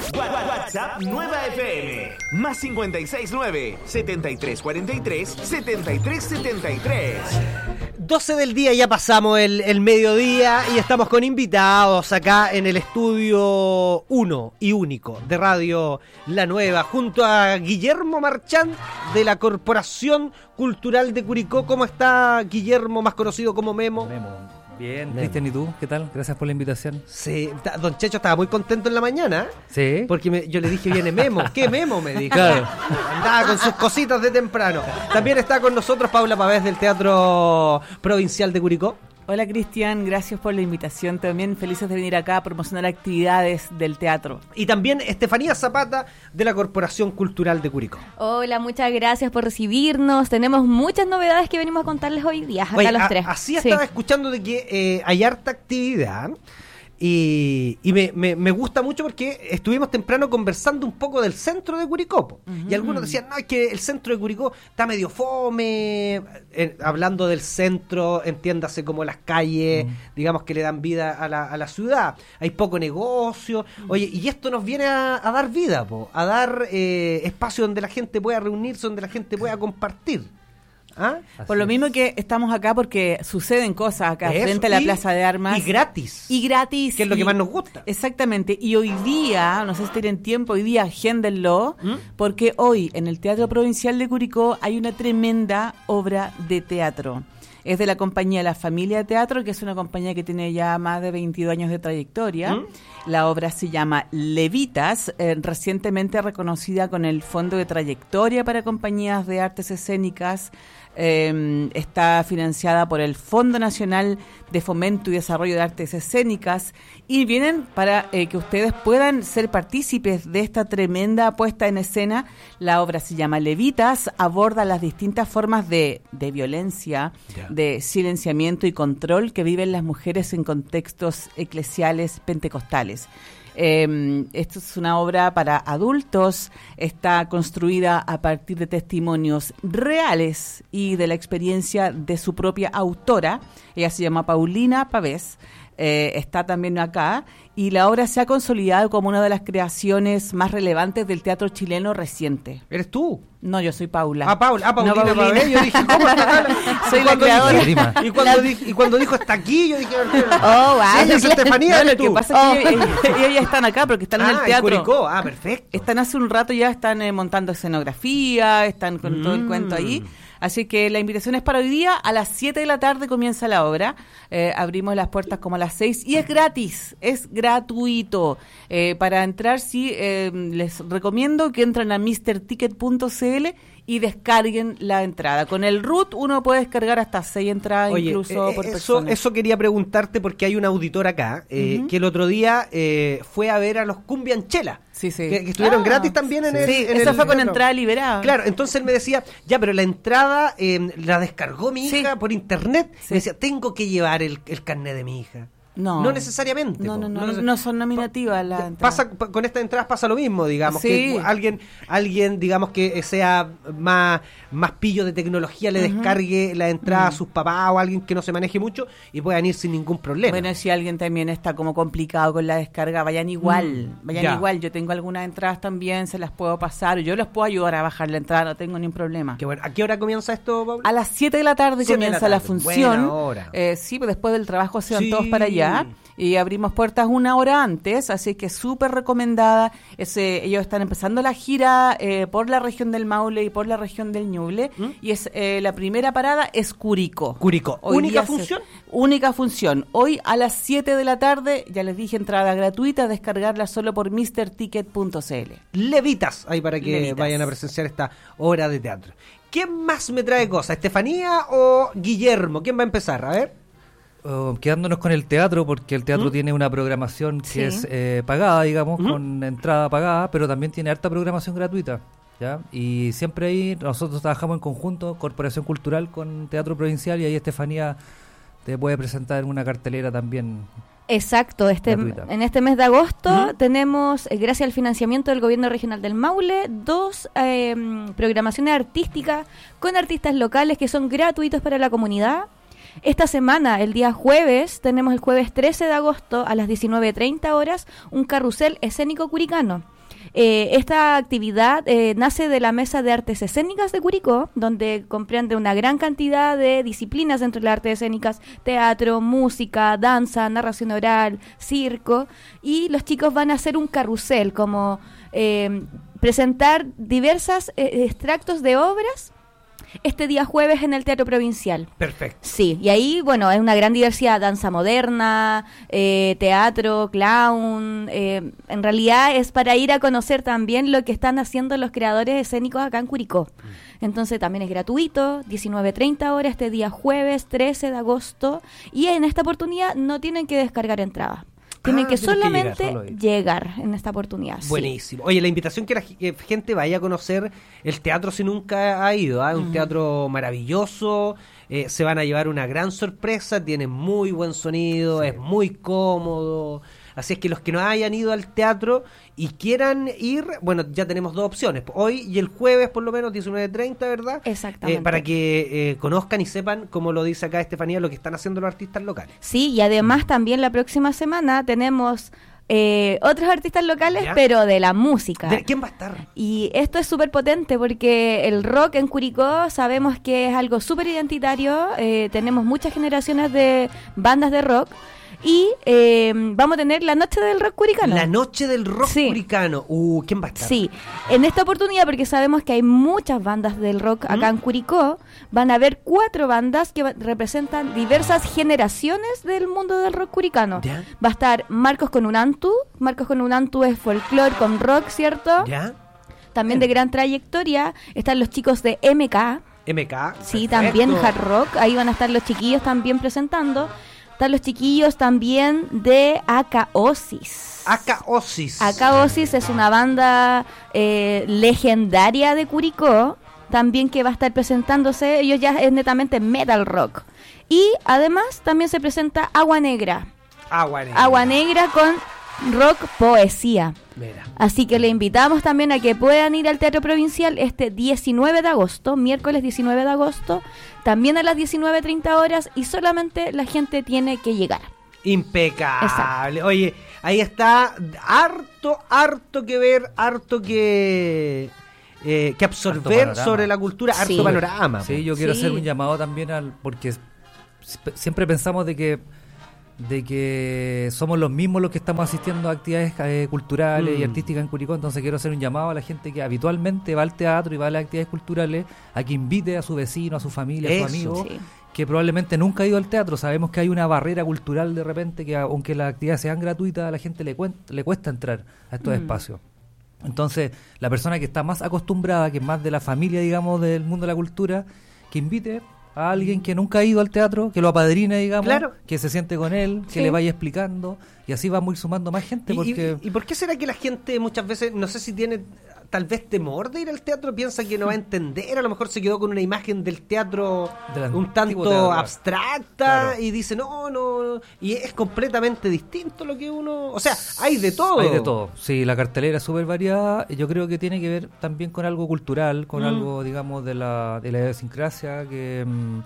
WhatsApp Nueva FM. Más 569-7343-7373. 12 del día, ya pasamos el mediodía y estamos con invitados acá en el estudio 1 y único de Radio La Nueva, junto a Guillermo Marchand de la Corporación Cultural de Curicó. ¿Cómo está Guillermo, más conocido como Memo? Bien, Cristian, ¿y tú? ¿Qué tal? Gracias por la invitación. Sí, don Checho estaba muy contento en la mañana. Sí. Porque yo le dije, viene Memo. ¿Qué Memo? Me dijo. Claro. Andaba con sus cositas de temprano. También está con nosotros Paula Pavés del Teatro Provincial de Curicó. Hola Cristian, gracias por la invitación. También felices de venir acá a promocionar actividades del teatro. Y también Estefanía Zapata de la Corporación Cultural de Curicó. Hola, muchas gracias por recibirnos. Tenemos muchas novedades que venimos a contarles hoy día, acá los tres. Así estaba escuchando de que hay harta actividad. Y me gusta mucho porque estuvimos temprano conversando un poco del centro de Curicó. Y algunos decían, no, es que el centro de Curicó está medio fome. Hablando del centro, entiéndase como las calles, digamos, que le dan vida a la ciudad. Hay poco negocio. Oye, y esto nos viene a dar vida, a dar espacio donde la gente pueda reunirse, donde la gente pueda compartir. ¿Ah? Por lo mismo que estamos acá porque suceden cosas acá frente a la Plaza de Armas. Y gratis. Que es lo que más nos gusta. Exactamente. Y hoy día, no sé si tienen tiempo, hoy día agéndenlo, porque hoy en el Teatro Provincial de Curicó hay una tremenda obra de teatro. Es de la compañía La Familia Teatro, que es una compañía que tiene ya más de 22 años de trayectoria. La obra se llama Levitas, recientemente reconocida con el Fondo de Trayectoria para Compañías de Artes Escénicas. Está financiada por el Fondo Nacional de Fomento y Desarrollo de Artes Escénicas y vienen para que ustedes puedan ser partícipes de esta tremenda puesta en escena. La obra se llama Levitas, aborda las distintas formas de violencia, de silenciamiento y control que viven las mujeres en contextos eclesiales pentecostales. Esto es una obra para adultos, está construida a partir de testimonios reales y de la experiencia de su propia autora. Ella se llama Paulina Pavés, está también acá, y la obra se ha consolidado como una de las creaciones más relevantes del teatro chileno reciente. ¿Eres tú? No, yo soy Paula. Paulina no, Pavés. Yo dije, ¿cómo está acá? Soy la creadora. Y cuando dijo hasta aquí, yo dije, oh, wow. Sí, es Estefanía, no, lo que pasa es que ellos ya están acá porque están en el teatro. En Curicó. Perfecto. Están hace un rato ya, están montando escenografía, están con todo el cuento ahí. Así que la invitación es para hoy día. A las 7 de la tarde comienza la obra. Abrimos las puertas como a las 6 y es gratis, es gratuito. Para entrar, sí, les recomiendo que entren a mrticket.cl y descarguen la entrada. Con el RUT uno puede descargar hasta 6 entradas. Oye, incluso por persona. Eso quería preguntarte porque hay un auditor acá que el otro día fue a ver a los Cumbianchela. Sí. Que estuvieron gratis también en el... Sí, eso fue con entrada liberada. Claro, entonces él me decía, ya, pero la entrada la descargó mi hija por internet. Me decía, tengo que llevar el carnet de mi hija. No necesariamente. No son nominativas las entradas. Con estas entradas pasa lo mismo, digamos. Que alguien, digamos, que sea más pillo de tecnología le descargue la entrada a sus papás o a alguien que no se maneje mucho y puedan ir sin ningún problema. Bueno, si alguien también está como complicado con la descarga, vayan igual. Yo tengo algunas entradas también, se las puedo pasar. Yo les puedo ayudar a bajar la entrada, no tengo ningún problema. Qué bueno. ¿A qué hora comienza esto, Paula? A las 7 de la tarde comienza la función. Buena hora. Sí, pues después del trabajo se van todos para allá. Y abrimos puertas una hora antes, así que súper recomendada. Ellos están empezando la gira por la región del Maule y por la región del Ñuble. Y es la primera parada es Curicó. ¿Única función? Única función. Hoy a las 7 de la tarde, ya les dije, entrada gratuita, descargarla solo por mrticket.cl. Levitas, ahí para que vayan a presenciar esta obra de teatro. ¿Quién más me trae cosas? ¿Estefanía o Guillermo? ¿Quién va a empezar? A ver. Quedándonos con el teatro, porque el teatro tiene una programación que es pagada, digamos, con entrada pagada, pero también tiene harta programación gratuita, ¿ya? Y siempre ahí nosotros trabajamos en conjunto, Corporación Cultural con Teatro Provincial, y ahí Estefanía te puede presentar en una cartelera también. Exacto, en este mes de agosto tenemos, gracias al financiamiento del Gobierno Regional del Maule, 2 programaciones artísticas con artistas locales que son gratuitos para la comunidad. Esta semana, el día jueves, tenemos el jueves 13 de agosto a las 19:30 horas, un carrusel escénico curicano. Esta actividad nace de la Mesa de Artes Escénicas de Curicó, donde comprende una gran cantidad de disciplinas dentro de las artes escénicas: teatro, música, danza, narración oral, circo, y los chicos van a hacer un carrusel, como presentar diversos extractos de obras este día jueves en el Teatro Provincial. Perfecto. Sí, y ahí, bueno, hay una gran diversidad: danza moderna, teatro, clown. En realidad es para ir a conocer también lo que están haciendo los creadores escénicos acá en Curicó. Entonces también es gratuito, 19:30 horas este día jueves 13 de agosto, y en esta oportunidad no tienen que descargar entradas. Tienen que solamente llegar en esta oportunidad. Buenísimo. Oye, la invitación que la gente vaya a conocer el teatro si nunca ha ido. Es un teatro maravilloso. Se van a llevar una gran sorpresa. Tiene muy buen sonido, es muy cómodo. Así es que los que no hayan ido al teatro y quieran ir, bueno, ya tenemos dos opciones. Hoy y el jueves, por lo menos, 19:30, ¿verdad? Exactamente. Para que conozcan y sepan, como lo dice acá Estefanía, lo que están haciendo los artistas locales. Sí, y además también la próxima semana tenemos otros artistas locales, ¿ya? Pero de la música. ¿De quién va a estar? Y esto es súper potente porque el rock en Curicó sabemos que es algo súper identitario. Tenemos muchas generaciones de bandas de rock. Y vamos a tener la Noche del Rock Curicano. La Noche del Rock Curicano. ¿Quién va a estar? Sí, en esta oportunidad, porque sabemos que hay muchas bandas del rock acá en Curicó, van a haber 4 bandas que representan diversas generaciones del mundo del rock curicano. ¿Ya? Va a estar Marcos con Unantu. Marcos con Unantu es folclore con rock, ¿cierto? ¿Ya? También de gran trayectoria están los chicos de MK. MK. Sí, perfecto. También hard rock. Ahí van a estar los chiquillos también presentando. Están los chiquillos también de Acaosis. Acaosis. Acaosis es una banda legendaria de Curicó, también que va a estar presentándose. Ellos ya es netamente metal rock. Y además también se presenta Agua Negra. Agua Negra con rock poesía. Mira. Así que le invitamos también a que puedan ir al Teatro Provincial este 19 de agosto, miércoles 19 de agosto, también a las 19:30 horas, y solamente la gente tiene que llegar. Impecable. Exacto. Oye, ahí está harto que ver, harto que absorber sobre la cultura, harto panorama. Sí, yo quiero hacer un llamado también porque siempre pensamos de que somos los mismos los que estamos asistiendo a actividades culturales y artísticas en Curicó. Entonces quiero hacer un llamado a la gente que habitualmente va al teatro y va a las actividades culturales, a que invite a su vecino, a su familia, a su amigo, que probablemente nunca ha ido al teatro. Sabemos que hay una barrera cultural de repente, que aunque las actividades sean gratuitas, a la gente le cuesta entrar a estos espacios. Entonces, la persona que está más acostumbrada, que es más de la familia, digamos, del mundo de la cultura, que invite a alguien que nunca ha ido al teatro, que lo apadrine, digamos, que se siente con él, que le vaya explicando, y así vamos a ir sumando más gente. ¿Y por qué será que la gente muchas veces, no sé si tiene tal vez temor de ir al teatro, piensa que no va a entender, a lo mejor se quedó con una imagen del teatro un tanto abstracta, y dice no, y es completamente distinto lo que uno, o sea, hay de todo. Sí, la cartelera es súper variada. Yo creo que tiene que ver también con algo cultural, con algo, digamos, de la idiosincrasia, que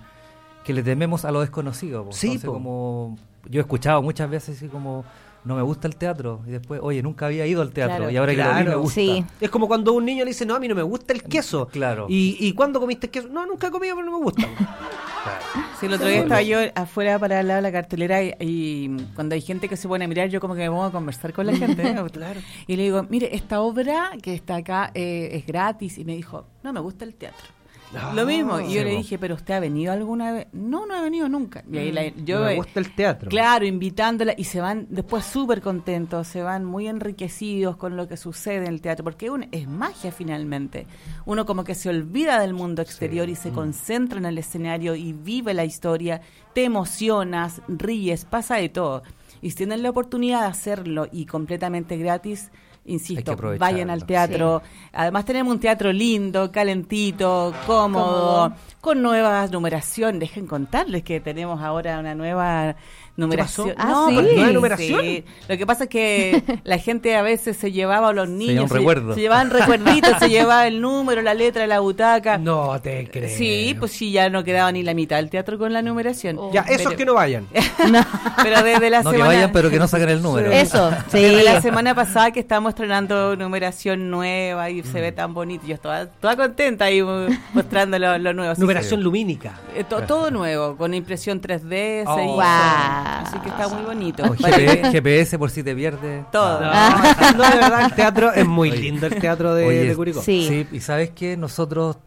le tememos a lo desconocido. Sí, entonces, como yo he escuchado muchas veces así como: no me gusta el teatro, y después, oye, nunca había ido al teatro, y ahora que lo vi me gusta. Sí. Es como cuando un niño le dice: no, a mí no me gusta el queso. Claro. ¿Y cuándo comiste queso? No, nunca he comido, pero no me gusta. Sí, el otro día estaba yo afuera para al lado de la cartelera, y cuando hay gente que se pone a mirar, yo como que me pongo a conversar con la gente. Claro. Y le digo: mire, esta obra que está acá es gratis, y me dijo: no me gusta el teatro. Lo mismo, y yo le dije: ¿pero usted ha venido alguna vez? No he venido nunca. Y ahí yo me gusta el teatro. Claro, invitándola, y se van después súper contentos, se van muy enriquecidos con lo que sucede en el teatro, porque es magia finalmente. Uno como que se olvida del mundo exterior y se concentra en el escenario y vive la historia, te emocionas, ríes, pasa de todo. Y si tienen la oportunidad de hacerlo y completamente gratis, insisto, vayan al teatro. Sí. Además tenemos un teatro lindo, calentito, cómodo, con nuevas numeración. Dejen contarles que tenemos ahora una nueva Numeración. ¿Qué pasó? No, ¿sí? porque- ¿No hay numeración? Sí. Lo que pasa es que la gente a veces se llevaba, los niños, un recuerdo. se llevaban recuerditos, se llevaba el número, la letra de la butaca. No te creo. Sí, pues sí, ya no quedaba ni la mitad del teatro con la numeración. Ya, esos Pero- que no vayan. Pero desde la No que semana... vayan, pero que no saquen el número. Eso, sí. Desde la semana pasada que estamos estrenando numeración nueva y se ve tan bonito. Yo estaba toda contenta ahí mostrando lo nuevo. Así Numeración lumínica. que, todo nuevo, con impresión 3D. Oh. se hizo. Wow. Así que está muy bonito. Con GPS por si te pierdes. Todo. No, no, de verdad, el teatro es muy lindo, el teatro de Curicó. Sí. Sí, y sabes que nosotros,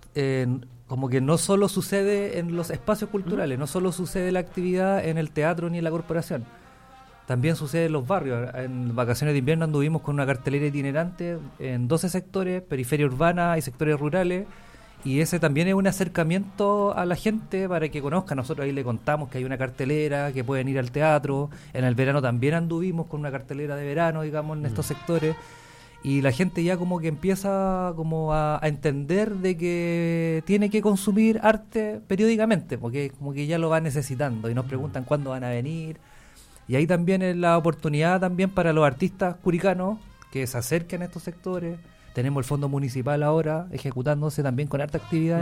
como que no solo sucede en los espacios culturales, no solo sucede la actividad en el teatro ni en la corporación, también sucede en los barrios. En vacaciones de invierno anduvimos con una cartelera itinerante en 12 sectores, periferia urbana y sectores rurales, y ese también es un acercamiento a la gente para que conozca. Nosotros ahí le contamos que hay una cartelera, que pueden ir al teatro. En el verano también anduvimos con una cartelera de verano, digamos, en estos sectores. Y la gente ya como que empieza como a entender de que tiene que consumir arte periódicamente, porque como que ya lo va necesitando y nos preguntan cuándo van a venir. Y ahí también es la oportunidad también para los artistas curicanos que se acerquen a estos sectores. Tenemos el fondo municipal ahora ejecutándose también con harta actividad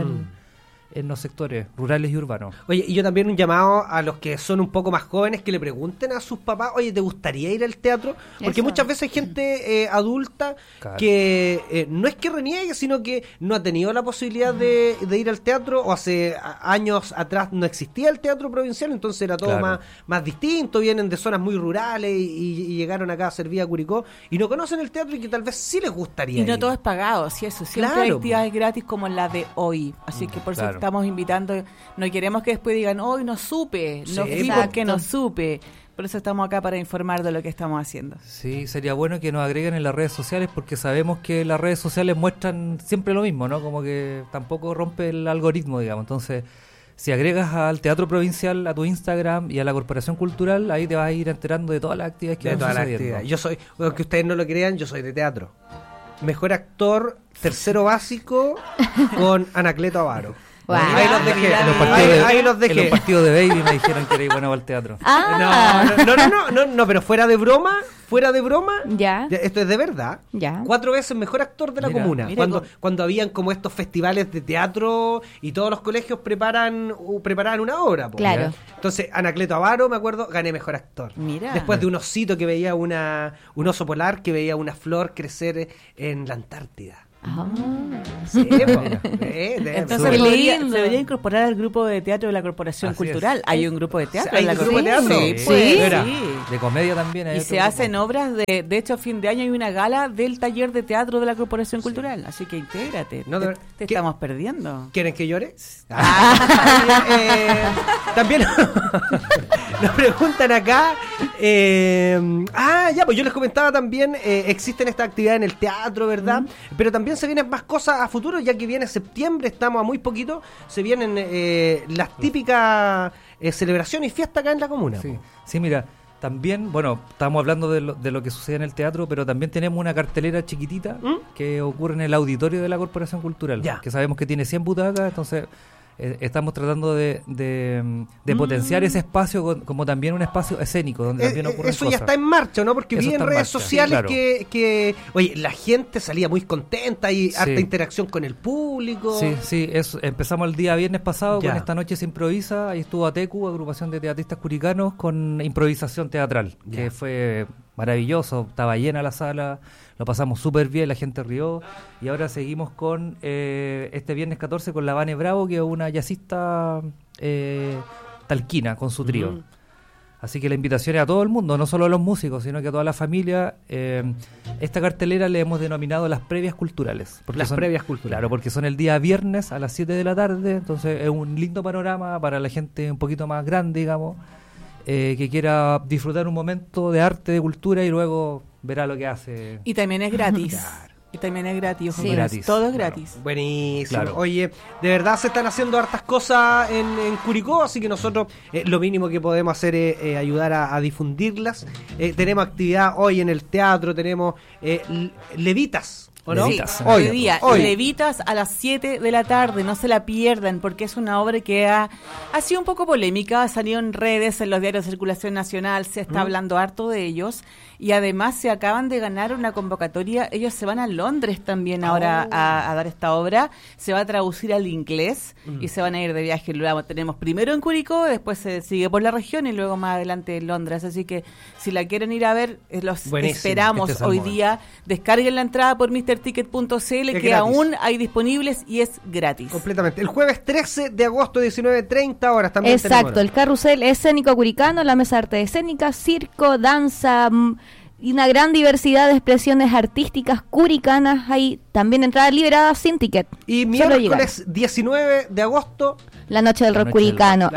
en los sectores rurales y urbanos. Oye, y yo también un llamado a los que son un poco más jóvenes que le pregunten a sus papás, oye, ¿te gustaría ir al teatro? Porque Eso. muchas veces hay gente adulta Claro. que no es que reniegue, sino que no ha tenido la posibilidad de ir al teatro, o hace años atrás no existía el teatro provincial, entonces era todo Claro. más distinto, vienen de zonas muy rurales y llegaron acá a servir a Curicó y no conocen el teatro y que tal vez sí les gustaría Y no ir. todo es pagado, sí, eso. Siempre Claro, hay actividades gratis como la de hoy. Así que por eso Claro. estamos invitando. No queremos que después digan, hoy no supe, no Sí, fui exacto. porque no supe. Por eso estamos acá para informar de lo que estamos haciendo. Sí, sería bueno que nos agreguen en las redes sociales porque sabemos que las redes sociales muestran siempre lo mismo, ¿no? Como que tampoco rompe el algoritmo, digamos. Entonces, si agregas al Teatro Provincial, a tu Instagram y a la Corporación Cultural, ahí te vas a ir enterando de todas las actividades que De van toda la sucediendo. actividad. Yo soy, aunque ustedes no lo crean, yo soy de teatro. Mejor actor, tercero básico, con Anacleto Avaro. Wow. Ahí los dejé. En los partidos de- Ahí los En dejé. los partidos de Baby me dijeron que eres bueno para el teatro. Ah, No, pero fuera de broma, Ya. esto es de verdad. Ya. 4 veces mejor actor de la Mira, comuna. mira Cuando habían como estos festivales de teatro y todos los colegios preparaban una obra. po. Claro. Entonces, Anacleto Avaro, me acuerdo, gané mejor actor. Mira. Después de un osito que veía un oso polar que veía una flor crecer en la Antártida. Ah. Sí, po. Entonces Qué se lindo. debería incorporar al grupo de teatro de la Corporación Así Cultural. es. Hay un grupo de teatro ¿Hay en la un grupo de Corporación. teatro? Sí, Sí. pues, Mira. sí. De comedia también. hay Y otro se grupo. hacen obras de hecho, a fin de año hay una gala del taller de teatro de la Corporación Cultural. Así que intégrate. No, de te ver- te ¿qué? estamos perdiendo. ¿Quieren que llore? También nos preguntan acá. Ya, pues yo les comentaba también, existen estas actividades en el teatro, ¿verdad? Pero también se vienen más cosas a futuro, ya que viene septiembre, estamos a muy poquito, se vienen las típicas celebraciones y fiestas acá en la comuna. Sí, sí, mira, también, bueno, estamos hablando de lo que sucede en el teatro, pero también tenemos una cartelera chiquitita que ocurre en el auditorio de la Corporación Cultural, Ya. que sabemos que tiene 100 butacas, entonces estamos tratando de potenciar ese espacio como también un espacio escénico, donde también ocurren Eso cosas. ya está en marcha, ¿no? Porque Eso vi en está en redes marcha, sociales sí, claro. que, oye, la gente salía muy contenta y harta Sí. interacción con el público. Sí, sí, empezamos el día viernes pasado Ya. con Esta Noche se improvisa, ahí estuvo ATECU, agrupación de teatristas curicanos, con improvisación teatral, Ya. que fue maravilloso, estaba llena la sala, lo pasamos súper bien, la gente rió, y ahora seguimos con este viernes 14 con la Vane Bravo, que es una jazzista talquina, con su trío. Así que la invitación es a todo el mundo, no solo a los músicos, sino que a toda la familia. Esta cartelera le hemos denominado las previas culturales. Las previas culturales. Claro, porque son el día viernes a las 7 de la tarde, entonces es un lindo panorama para la gente un poquito más grande, digamos, que quiera disfrutar un momento de arte, de cultura y luego verá lo que hace. Y también es gratis. Y también es gratis. ojo Sí. con eso. Gratis, Todo es claro. gratis. Buenísimo. Claro. Oye, de verdad se están haciendo hartas cosas en Curicó, así que nosotros lo mínimo que podemos hacer es ayudar a difundirlas. Tenemos actividad hoy en el teatro, tenemos levitas. ¿O no? Levitas. Hoy día, Levitas a las 7 de la tarde, no se la pierdan, porque es una obra que ha sido un poco polémica, ha salido en redes, en los diarios de circulación nacional, se está hablando harto de ellos, y además se acaban de ganar una convocatoria, ellos se van a Londres también ahora a dar esta obra, se va a traducir al inglés, y se van a ir de viaje, luego tenemos primero en Curicó, después se sigue por la región, y luego más adelante en Londres, así que si la quieren ir a ver, los esperamos hoy día, descarguen la entrada por MrTicket.cl, que aún hay disponibles y es gratis. Completamente. El jueves 13 de agosto, 19:30 horas también. Exacto, el carrusel escénico curicano, la mesa de arte escénica, circo, danza y una gran diversidad de expresiones artísticas curicanas. Hay también entradas liberadas sin ticket. Y miércoles 19 de agosto, la Noche del Rock Curicano,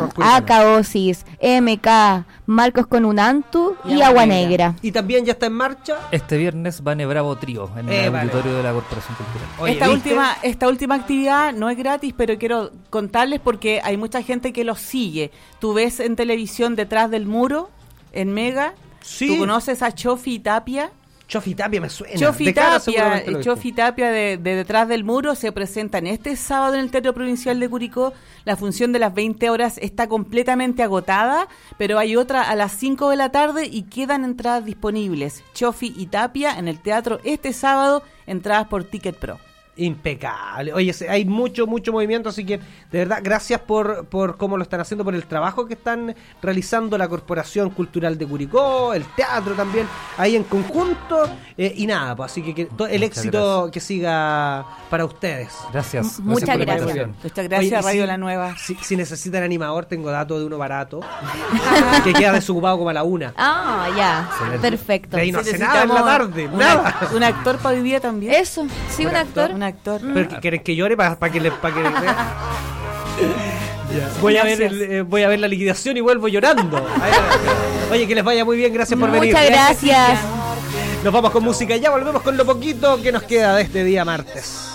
Acaosis, MK, Marcos con Unantu y Agua Negra. Y también ya está en marcha. Este viernes Bane Bravo Trío en el auditorio de la Corporación Cultural. Oye, esta última actividad no es gratis, pero quiero contarles porque hay mucha gente que los sigue. Tú ves en televisión Detrás del Muro, en Mega. Sí. ¿Tú conoces a Chofi Tapia? Chofi Tapia me suena. Chofi Tapia de Detrás del Muro se presentan este sábado en el Teatro Provincial de Curicó. La función de las 20 horas está completamente agotada, pero hay otra a las 5 de la tarde y quedan entradas disponibles. Chofi y Tapia en el teatro este sábado, entradas por Ticket Pro. Impecable. Oye, hay mucho movimiento, así que de verdad, gracias por cómo lo están haciendo, por el trabajo que están realizando la Corporación Cultural de Curicó, el teatro también, ahí en conjunto, y nada, pues así que el éxito gracias. Que siga para ustedes. Gracias. Muchas gracias. Muchas gracias. Oye, Radio La Nueva. Si necesitan animador, tengo datos de uno barato, que queda desocupado como a la 1. Ah, ya. Excelente. Perfecto. De ahí no hace nada en la tarde, nada. Un actor para hoy día también. Eso, sí, un actor. Pero ¿quieren que llore para que le vean? Voy a ver la liquidación y vuelvo llorando. Oye, que les vaya muy bien, gracias por venir. Muchas gracias. Nos vamos con música, ya volvemos con lo poquito que nos queda de este día martes.